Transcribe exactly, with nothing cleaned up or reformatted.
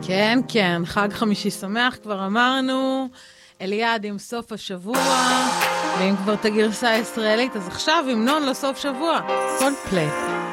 כן, כן, חג חמישי שמח, כבר אמרנו, אליעד עם סוף השבוע, ואם כבר את הגרסה הישראלית, אז עכשיו המנון לסוף שבוע, קולדפליי.